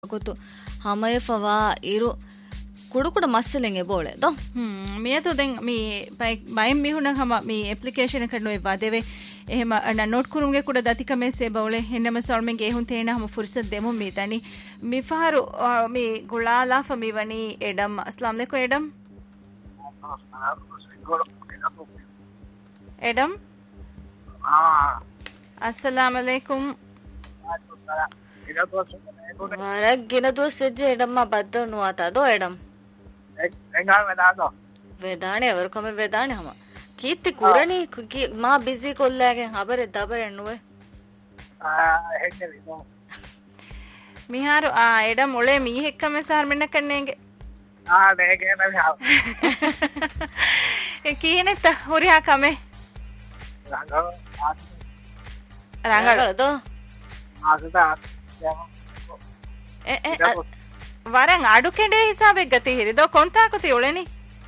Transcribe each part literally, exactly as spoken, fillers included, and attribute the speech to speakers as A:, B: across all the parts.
A: ಗೊತ್ತು ಹಮಯ ಫವಾ ಇರು ಕುಡುಕುಡ ಮಸ್ಸಲೆಂಗೆ ಬೋಳೆ ದೋ
B: ಹ್ಮ್ ಮಿಯತು ದೆಂ ಮಿ ಬೈ ಬೈ ಮಿಹುನ ಹಮ ಮಿ ಅಪ್ಲಿಕೇಶನ್ ಕಣ್ಣು ವಾದೇವೆ එහෙම න නෝට් කුරුන්ගේ කුඩ දතික මෙසේ බවලේ හෙන්නම සල්මෙන්ගේ එහුන් තේන හම ෆුර්සත් දෙමු මේ තනි මිෆාරු මේ ගුලාලා ෆමි වනි එඩම් අස්ලාම් අලයිකුම් එඩම් එඩම්
C: ආ
B: අස්ලාම් අලයිකුම්
A: වරක් ගෙන දුව සෙජ්ජ එඩම් මා බද්දනු ආතා දෝ එඩම්
C: එංගා වෙදාදෝ
A: වෙදානේ එවරකම වෙදානේ හම කීත්ති කුරණි මා බිසි කොල්ලාගෙන් හබරේ දබරේ නුවේ
C: ආ හෙන්නේ නෝ
B: මිහාරු ආ එඩ මොලේ මීහෙක්කම සාර්මෙන්න කන්නේගේ
C: ආ නේගේ නෑ
B: ඒ කීනෙත හොරියා කමේ
C: රංගව
B: රංගව දෝ
C: ආසදා
A: එ එ
B: වරන් අඩු කෙඩේ හිසාබෙක් ගති හිරි දෝ කොන්තාකුති ඔලෙනි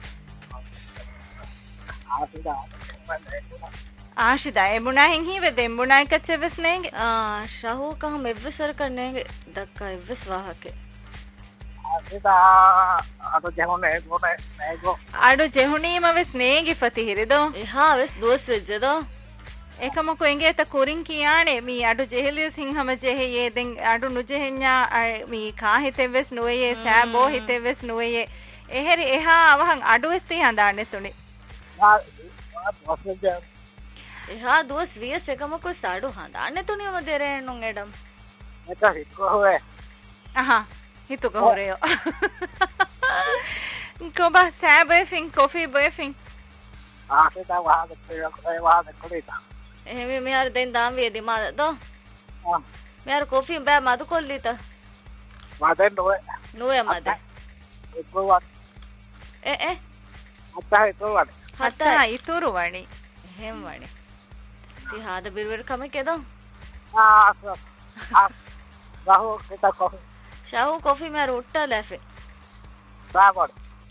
B: ආශිදා එමුණා හින් හිවෙ දෙම්බුණා එකච්චෙවස් නේගේ
A: ආ ශහූ කහම එව්වසර කන්නේගේ දක්කා එව්වස් වාහකේ
C: ආශිදා අඩු ජෙහුනේ ගොනේ නේගෝ
B: අඩු ජෙහුනීම වෙස් නේගේ ෆති හිරි දෝ
A: එහා වෙස් දුවස් වෙජ්ජදෝ
B: එකම කොෙන්ගේ ත කුරින් කියානේ මී අඩු ජෙහෙලිය සිංහම ජෙහෙයේ දෙන් අඩු නුජෙහෙඤ්ඤා මී කා හිතෙවස් නොයේ සෑබෝ හිතෙවස් නොයේ එහෙරි එහා අවහන් අඩු වෙස් තී හඳාන්නේ තුනේ
A: එහා දුවස් වියස් එකමකො සාඩු හඳාන්නේ තුනියම දෙරේන්නුන් එඩම්
C: එත හිතකෝවේ
B: අහා හිතුක හොරයෝ කොබා සෑබේ ෆින් කොෆි බේ ෆින්
C: ආසෙතා වාද ඒ වාද කොලිතා
A: එහෙම මෙහර දෙන් දාම් වේදි මාද දෝ
C: ආ
A: මෙහර කොෆි බෑ මදු කොල්ලිත
C: වාදෙන් නොවේ
A: නොවේ මද
C: ඒකවත්
A: එ එ
C: අත්තා ඒකවත්
B: හතා ඉතුරු වණි
A: එහෙම වණි ති හාද බිරවර කම කෙදෝ
C: ආ ආ රාහු කෙත කොෆි
A: ශාහු කොෆි මෙහර උට්ටා ලැෆේ
C: බාබඩ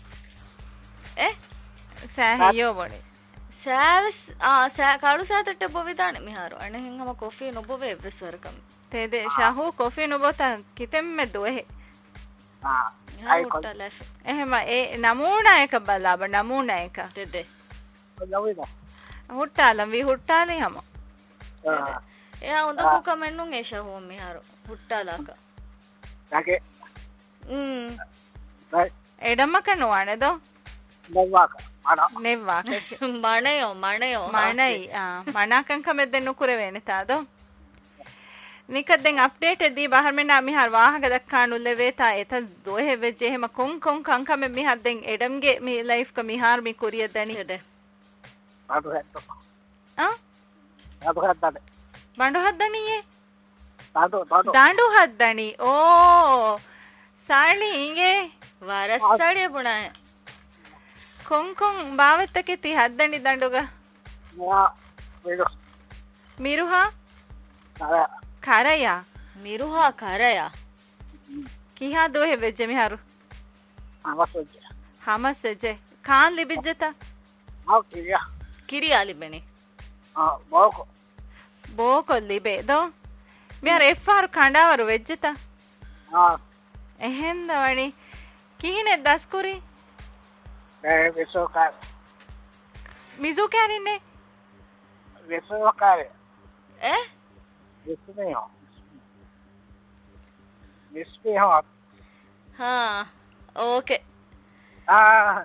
A: එ
B: සෑහියෝ වණි
A: සෑවස් ආ සෑ කාලු සෑතට බොවිදානේ මිහාරු අනෙහින් හම කොෆි නොබොවේ එව්වසරකම
B: තේදේ ශාහු කොෆි නොබොතා කිතෙම්මෙ දොහෙ
C: ආ
A: අයි කොට ලැෆේ
B: එහෙම ඒ නමූනා එක බලාබ නමූනා එක
A: තෙදේ
C: ලවිද
B: හුට්ටාලම් වි හුට්ටාලේ හම
C: ආ
A: එයා හොඳ කුකමෙන්නුන් ඒ ශාහු මිහාරු හුට්ටාලාක
C: යාගේ
A: ම්
C: බයි
B: එඩමක නොවනේ දෝ
C: නවාක අනා
B: නෙව්වා
A: මණයෝ මණයෝ
B: මණයි ආ මණාකන් කමෙද්ද නුකුර වෙනේ තාදෝ නිකද්දෙන් අප්ඩේට් දී බහර් මෙන්න මිහාර වාහක දක්කානු ලෙවේතා එත දොහෙ වෙජ්ජේ එහෙම කොන් කොන් කංකම මිහාර දෙන් එඩම්ගේ මේ ලයිෆ් ක මිහාර මි කුරිය දනි
A: තෙදේ
C: ආදු හෙත්ත
B: ආ
C: ආදු හෙත්තද
B: බඬු හද්දනියේ
C: දාඩු දාඩු
B: දාඬු හද්දනි ඕ සාලි ඉගේ
A: වරස්සඩිය පුණාය
B: කොන් කොන් බාවෙත්තකේ ති හද්දනි දඬුග
C: යා වේදෝ
B: මිරුහා
C: ආ
B: කරයා
A: මිරුහා කරයා
B: කිහා දොහෙ වෙජ්ජේ මිහාරු
C: අවසොජ්ජ
B: හමසෙජේ කාන් ලිබිජ්ජත
C: ආ කියා
A: කිරියා ලිබෙනි
C: ආ බෝක
B: බෝකො ලිබේ දෝ මිහාර එෆ්ආර් කණ්ඩාවරු වෙජ්ජත
C: ආ
B: එහෙන්ද වණි කීනේ දස්කුරි
C: ඒ විසෝකා
B: මිසු කෑරින්නේ
C: විසෝකාරේ
A: ඈ
C: විසුනේ විස්පේ හොත්
A: හා ඕකේ
C: ආ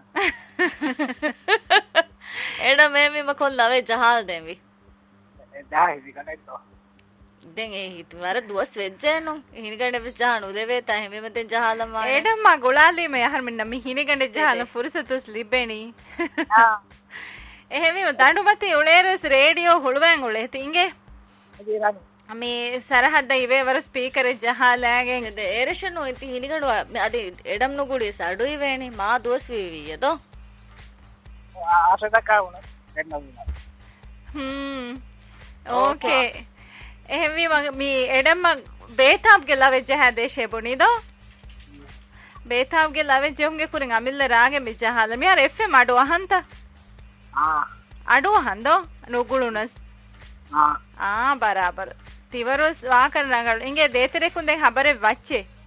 A: එඩ මේ මෙම කොල්ලවේ ජහල් දෙවි
C: දායි විකනෙතෝ
A: දැන් ඒ හිත වර දුවස් වෙජ්ජේනු හිනිගඩ වෙස් ජහනු දෙවේ තා හැම මෙතෙන් ජහලම වා
B: එඩම්ම ගොලාලි මේ යහර මෙන්න මේ හිනිගඬ ජහල ෆුර්සතුස් ලිබෙනි
C: ආ
B: එහෙම දඬු මතේ උලේරස් රේඩියෝ හුළුවෙන් උලේ තින්ගේ
C: අදිරානි
B: මේ සරහද්ද ඉවේ වර ස්පීකර් ජහලාගෙන්
A: ද ඒරෂනු ඉති හිනිගඩ අද එඩම් නුගුඩි සඩුයි වේනි මා දුවස් වීවිය දෝ
C: ආසදකා වුණ දෙන්නවා
B: හ්ම් ඕකේ එහෙම මේ එඩම්ම බේතාබ්ගේ ලවෙජ්ජ හැදේශේ බොනිදෝ බේතාබ්ගේ ලවෙජ්ජ උම්ගේ කුරින් අමිල්ල රාගේ මිජහල මියාර එෆ්එම් අඩු අහන්ත
C: ආ
B: අඩු අහන්දෝ නුගුළුනස්
C: ආ
B: ආ බරාබර ತಿವರು ವಾಕರ್ ನಂಗಳು ಹಿಂಗೆ ದೇತರೆ ಕುಂದೆ ಹಬರೆ ವಚ್ಚೆ